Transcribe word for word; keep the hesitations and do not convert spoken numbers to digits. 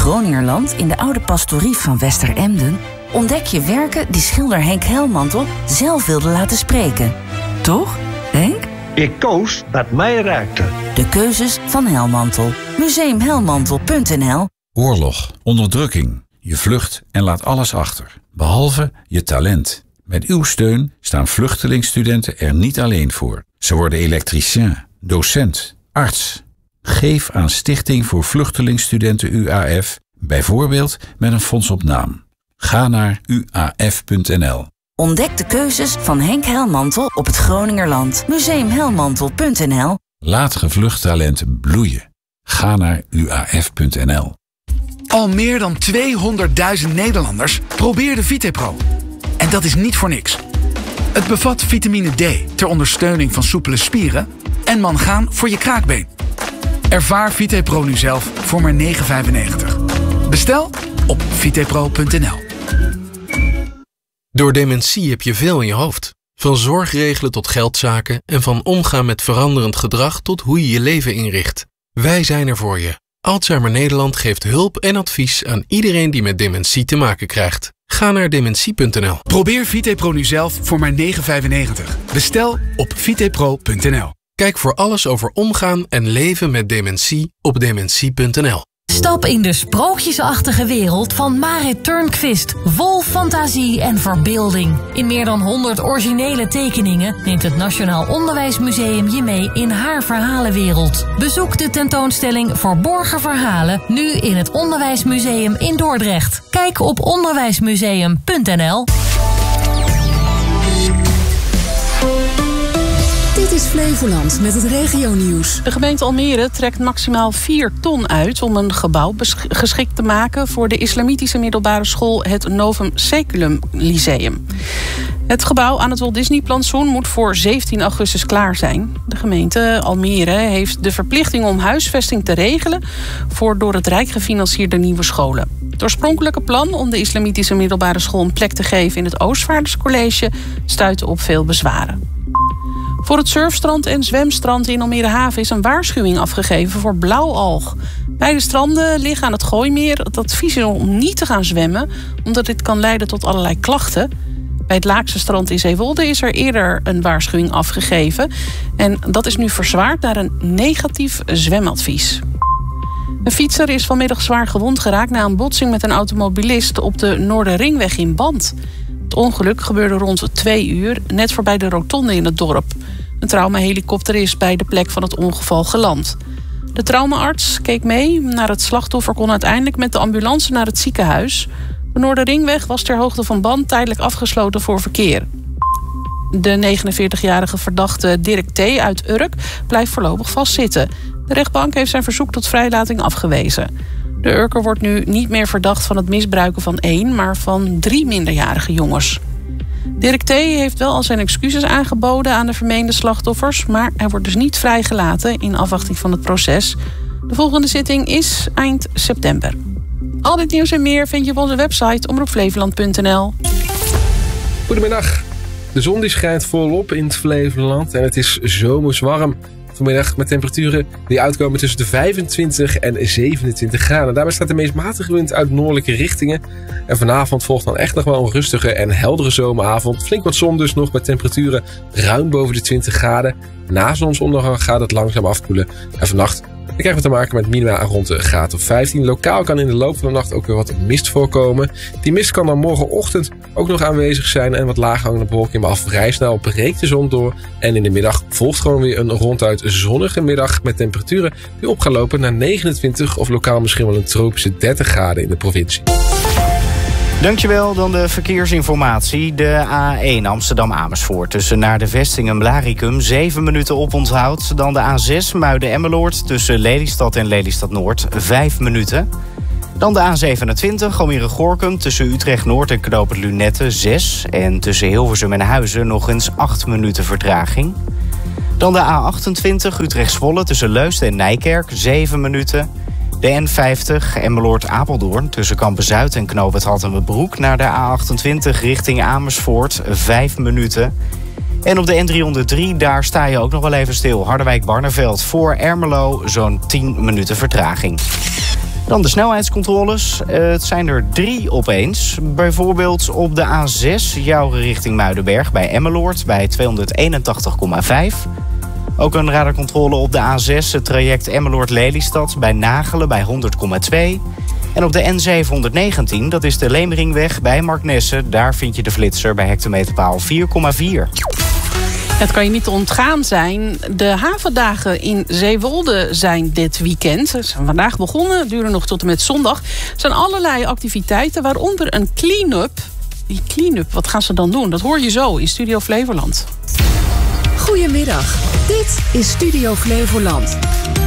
Groningerland in de oude pastorie van Westeremden ontdek je werken die schilder Henk Helmantel zelf wilde laten spreken. Toch, Henk? Ik koos wat mij raakte. De keuzes van Helmantel. museum helmantel punt n l. Oorlog, onderdrukking. Je vlucht en laat alles achter. Behalve je talent. Met uw steun staan vluchtelingstudenten er niet alleen voor. Ze worden elektricien, docent, arts. Geef aan Stichting voor Vluchtelingstudenten U A F, bijvoorbeeld met een fonds op naam. Ga naar u a f punt n l. Ontdek de keuzes van Henk Helmantel op het Groningerland. museum helmantel punt n l. Laat gevlucht talent bloeien. Ga naar u a f punt n l. Al meer dan tweehonderdduizend Nederlanders probeerden VitePro. En dat is niet voor niks. Het bevat vitamine D ter ondersteuning van soepele spieren en mangaan voor je kraakbeen. Ervaar VitePro nu zelf voor maar negen vijfennegentig. Bestel op vitepro punt n l. Door dementie heb je veel in je hoofd. Van zorg regelen tot geldzaken en van omgaan met veranderend gedrag tot hoe je je leven inricht. Wij zijn er voor je. Alzheimer Nederland geeft hulp en advies aan iedereen die met dementie te maken krijgt. Ga naar dementie punt n l. Probeer VitePro nu zelf voor maar negen vijfennegentig. Bestel op vitepro punt n l. Kijk voor alles over omgaan en leven met dementie op dementie punt n l. Stap in de sprookjesachtige wereld van Marit Turnquist. Vol fantasie en verbeelding. In meer dan honderd originele tekeningen neemt het Nationaal Onderwijsmuseum je mee in haar verhalenwereld. Bezoek de tentoonstelling Verborgen Verhalen nu in het Onderwijsmuseum in Dordrecht. Kijk op onderwijsmuseum punt n l. Dit is Flevoland met het regionieuws. De gemeente Almere trekt maximaal vier ton uit om een gebouw geschikt te maken voor de islamitische middelbare school het Novum Saeculum Lyceum. Het gebouw aan het Walt Disney plantsoen moet voor zeventien augustus klaar zijn. De gemeente Almere heeft de verplichting om huisvesting te regelen voor door het Rijk gefinancierde nieuwe scholen. Het oorspronkelijke plan om de islamitische middelbare school een plek te geven in het Oostvaarderscollege stuitte op veel bezwaren. Voor het surfstrand en zwemstrand in Almere Haven is een waarschuwing afgegeven voor blauwalg. Beide stranden liggen aan het Gooimeer. Het advies is om niet te gaan zwemmen, omdat dit kan leiden tot allerlei klachten. Bij het Laakse strand in Zeewolde is er eerder een waarschuwing afgegeven. En dat is nu verzwaard naar een negatief zwemadvies. Een fietser is vanmiddag zwaar gewond geraakt na een botsing met een automobilist op de Noorderringweg in Band. Het ongeluk gebeurde rond twee uur, net voorbij de rotonde in het dorp. Een traumahelikopter is bij de plek van het ongeval geland. De traumaarts keek mee naar het slachtoffer, kon uiteindelijk met de ambulance naar het ziekenhuis. De Noorderringweg was ter hoogte van Band tijdelijk afgesloten voor verkeer. De negenenveertigjarige verdachte Dirk T. uit Urk blijft voorlopig vastzitten. De rechtbank heeft zijn verzoek tot vrijlating afgewezen. De Urker wordt nu niet meer verdacht van het misbruiken van één, maar van drie minderjarige jongens. Dirk T. heeft wel al zijn excuses aangeboden aan de vermeende slachtoffers, maar hij wordt dus niet vrijgelaten in afwachting van het proces. De volgende zitting is eind september. Al dit nieuws en meer vind je op onze website omroep flevoland punt n l. Goedemiddag. De zon die schijnt volop in het Flevoland en het is zomers warm. Vanmiddag met temperaturen die uitkomen tussen de vijfentwintig en zevenentwintig graden. Daarbij staat de meest matige wind uit noordelijke richtingen. En vanavond volgt dan echt nog wel een rustige en heldere zomeravond. Flink wat zon dus nog met temperaturen ruim boven de twintig graden. Na zonsondergang gaat het langzaam afkoelen. En vannacht dan krijgen we te maken met minima rond de graad of vijftien. Lokaal kan in de loop van de nacht ook weer wat mist voorkomen. Die mist kan dan morgenochtend ook nog aanwezig zijn. En wat laaghangende bewolking, maar al vrij snel breekt de zon door. En in de middag volgt gewoon weer een ronduit zonnige middag met temperaturen die op gaan lopen naar negenentwintig of lokaal misschien wel een tropische dertig graden in de provincie. Dankjewel, dan de verkeersinformatie. De A één Amsterdam-Amersfoort tussen naar de vesting en Blaricum zeven minuten oponthoud. Dan de A zes Muiden-Emmeloord tussen Lelystad en Lelystad-Noord vijf minuten. Dan de A zevenentwintig Almere-Gorkum tussen Utrecht-Noord en knooppunt Lunette zes. En tussen Hilversum en Huizen nog eens acht minuten vertraging. Dan de A achtentwintig Utrecht-Zwolle tussen Leusden en Nijkerk zeven minuten. De N vijftig Emmeloord-Apeldoorn tussen Kampen-Zuid en knooppunt Hattemerbroek naar de A achtentwintig richting Amersfoort vijf minuten. En op de N driehonderddrie, daar sta je ook nog wel even stil. Harderwijk-Barneveld voor Ermelo zo'n tien minuten vertraging. Dan de snelheidscontroles. Uh, het zijn er drie opeens. Bijvoorbeeld op de A zes, Jouren richting Muidenberg bij Emmeloord bij tweehonderdeenentachtig komma vijf. Ook een radarcontrole op de A zes, het traject Emmeloord-Lelystad bij Nagelen bij honderd komma twee. En op de N zevenhonderdnegentien, dat is de Lemeringweg bij Marknesse. Daar vind je de flitser bij hectometerpaal vier komma vier. Het kan je niet ontgaan zijn. De havendagen in Zeewolde zijn dit weekend. Ze zijn vandaag begonnen, duren nog tot en met zondag. Er zijn allerlei activiteiten, waaronder een clean-up. Die clean-up, wat gaan ze dan doen? Dat hoor je zo in Studio Flevoland. Goedemiddag, dit is Studio Flevoland.